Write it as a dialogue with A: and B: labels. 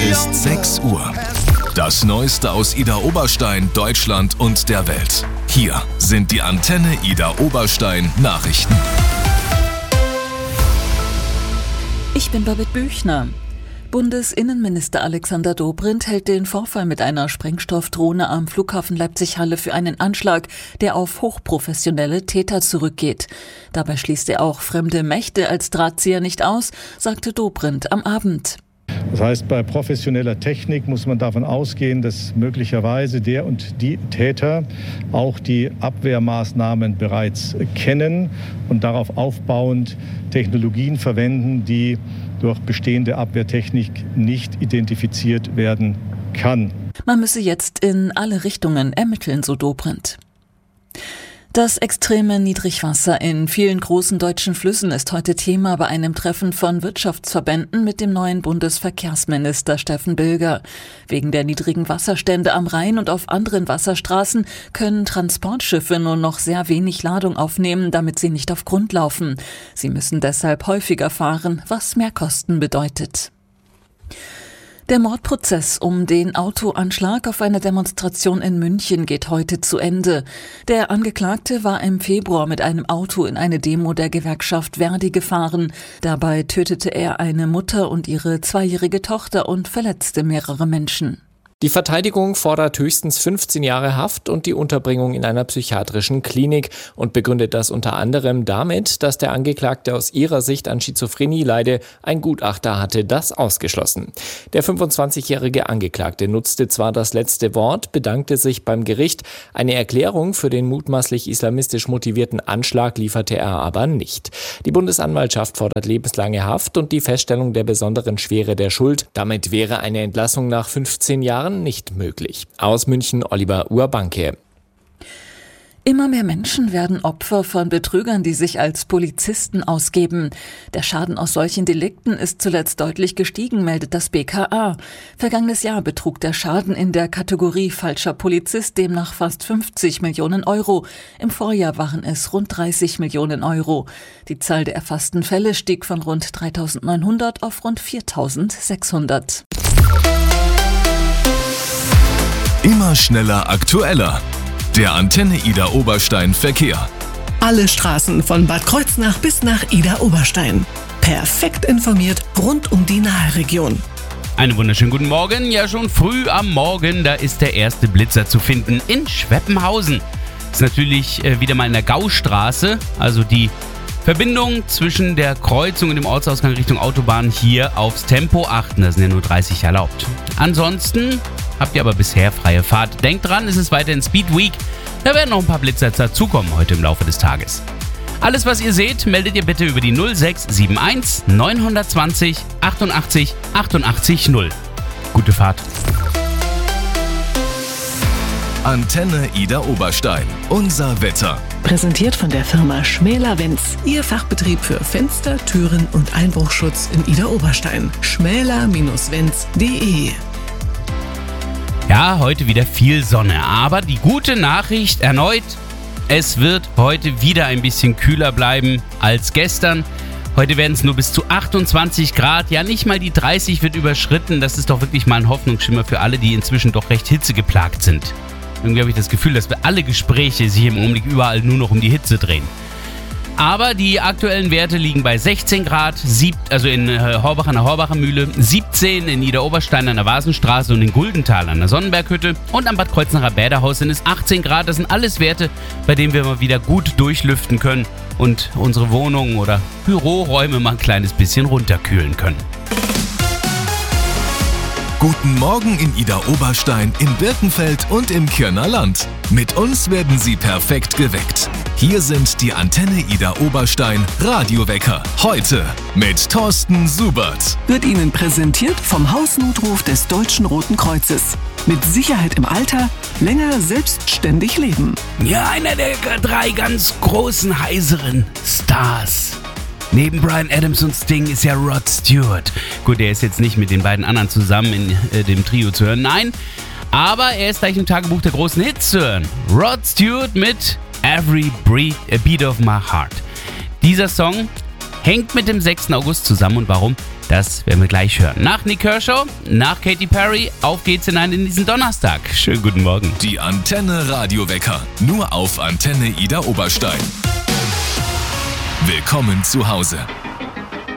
A: ist 6 Uhr. Das Neueste aus Ida Oberstein, Deutschland und der Welt. Hier sind die Antenne Ida Oberstein Nachrichten.
B: Ich bin Babette Büchner. Bundesinnenminister Alexander Dobrindt hält den Vorfall mit einer Sprengstoffdrohne am Flughafen Leipzig-Halle für einen Anschlag, der auf hochprofessionelle Täter zurückgeht. Dabei schließt er auch fremde Mächte als Drahtzieher nicht aus, sagte Dobrindt am Abend.
C: Das heißt, bei professioneller Technik muss man davon ausgehen, dass möglicherweise der und die Täter auch die Abwehrmaßnahmen bereits kennen und darauf aufbauend Technologien verwenden, die durch bestehende Abwehrtechnik nicht identifiziert werden kann.
B: Man müsse jetzt in alle Richtungen ermitteln, so Dobrindt. Das extreme Niedrigwasser in vielen großen deutschen Flüssen ist heute Thema bei einem Treffen von Wirtschaftsverbänden mit dem neuen Bundesverkehrsminister Steffen Bilger. Wegen der niedrigen Wasserstände am Rhein und auf anderen Wasserstraßen können Transportschiffe nur noch sehr wenig Ladung aufnehmen, damit sie nicht auf Grund laufen. Sie müssen deshalb häufiger fahren, was Mehrkosten bedeutet. Der Mordprozess um den Autoanschlag auf einer Demonstration in München geht heute zu Ende. Der Angeklagte war im Februar mit einem Auto in eine Demo der Gewerkschaft Verdi gefahren. Dabei tötete er eine Mutter und ihre 2-jährige Tochter und verletzte mehrere Menschen.
D: Die Verteidigung fordert höchstens 15 Jahre Haft und die Unterbringung in einer psychiatrischen Klinik und begründet das unter anderem damit, dass der Angeklagte aus ihrer Sicht an Schizophrenie leide. Ein Gutachter hatte das ausgeschlossen. Der 25-jährige Angeklagte nutzte zwar das letzte Wort, bedankte sich beim Gericht. Eine Erklärung für den mutmaßlich islamistisch motivierten Anschlag lieferte er aber nicht. Die Bundesanwaltschaft fordert lebenslange Haft und die Feststellung der besonderen Schwere der Schuld. Damit wäre eine Entlassung nach 15 Jahren nicht möglich. Aus München Oliver Urbanke.
B: Immer mehr Menschen werden Opfer von Betrügern, die sich als Polizisten ausgeben. Der Schaden aus solchen Delikten ist zuletzt deutlich gestiegen, meldet das BKA. Vergangenes Jahr betrug der Schaden in der Kategorie falscher Polizist demnach fast 50 Millionen Euro. Im Vorjahr waren es rund 30 Millionen Euro. Die Zahl der erfassten Fälle stieg von rund 3.900 auf rund 4.600.
A: Immer schneller, aktueller. Der Antenne Ida Oberstein Verkehr.
E: Alle Straßen von Bad Kreuznach bis nach Ida Oberstein. Perfekt informiert rund um die Nahe-Region.
F: Einen wunderschönen guten Morgen. Ja, schon früh am Morgen, da ist der erste Blitzer zu finden in Schweppenhausen. Ist natürlich wieder mal in der Gaustraße, also die Verbindung zwischen der Kreuzung und dem Ortsausgang Richtung Autobahn hier aufs Tempo achten. Da sind ja nur 30 erlaubt. Ansonsten habt ihr aber bisher freie Fahrt. Denkt dran, es ist weiterhin Speed Week. Da werden noch ein paar Blitzer dazukommen heute im Laufe des Tages. Alles, was ihr seht, meldet ihr bitte über die 0671 920 88 88 0. Gute Fahrt.
A: Antenne Ida Oberstein. Unser Wetter.
E: Präsentiert von der Firma Schmäler-Wenz. Ihr Fachbetrieb für Fenster, Türen und Einbruchschutz in Ida Oberstein. schmäler-wenz.de.
F: Ja, heute wieder viel Sonne, aber die gute Nachricht erneut, es wird heute wieder ein bisschen kühler bleiben als gestern. Heute werden es nur bis zu 28 Grad, ja nicht mal die 30 wird überschritten. Das ist doch wirklich mal ein Hoffnungsschimmer für alle, die inzwischen doch recht hitzegeplagt sind. Irgendwie habe ich das Gefühl, dass wir alle Gespräche sich im Augenblick überall nur noch um die Hitze drehen. Aber die aktuellen Werte liegen bei 16 Grad, also in Horbach an der Horbacher Mühle, 17 in Niederoberstein an der Vasenstraße und in Guldenthal an der Sonnenberghütte und am Bad Kreuznacher Bäderhaus sind es 18 Grad. Das sind alles Werte, bei denen wir mal wieder gut durchlüften können und unsere Wohnungen oder Büroräume mal ein kleines bisschen runterkühlen können.
A: Guten Morgen in Ida Oberstein, in Birkenfeld und im Kirner Land. Mit uns werden Sie perfekt geweckt. Hier sind die Antenne Ida Oberstein Radiowecker. Heute mit Thorsten Subert.
E: Wird Ihnen präsentiert vom Hausnotruf des Deutschen Roten Kreuzes. Mit Sicherheit im Alter, länger selbstständig leben.
F: Ja, einer der 3 ganz großen, heiseren Stars. Neben Bryan Adams und Sting ist ja Rod Stewart. Gut, er ist jetzt nicht mit den beiden anderen zusammen in dem Trio zu hören, nein. Aber er ist gleich im Tagebuch der großen Hits zu hören. Rod Stewart mit Every Beat of My Heart. Dieser Song hängt mit dem 6. August zusammen und warum? Das werden wir gleich hören. Nach Nick Kershaw, nach Katy Perry, auf geht's hinein in diesen Donnerstag. Schönen guten Morgen.
A: Die Antenne Radiowecker, nur auf Antenne Idar Oberstein. Willkommen zu Hause.